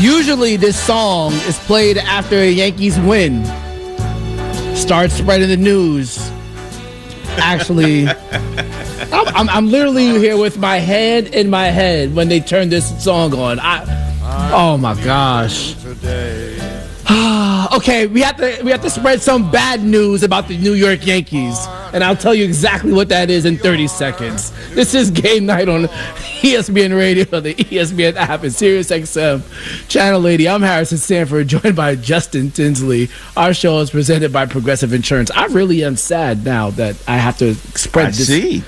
Usually this song is played after a Yankees win. Start spreading the news. Actually, I'm literally here with my hand in my head when they turn this song on. Oh my gosh. Okay, we have to spread some bad news about the New York Yankees, and I'll tell you exactly what that is in 30 seconds. This is Game Night on ESPN Radio, the ESPN app, and SiriusXM Channel 80. I'm Harrison Sanford, joined by Justin Tinsley. Our show is presented by Progressive Insurance. I really am sad now that I have to spread this